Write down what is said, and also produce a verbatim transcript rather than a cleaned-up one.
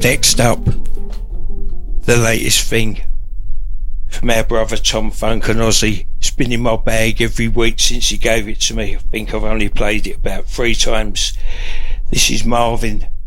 Next up, the latest thing from our brother Tom Funk and Ozzy. It's been in my bag every week since he gave it to me. I think I've only played it about three times. This is Marvin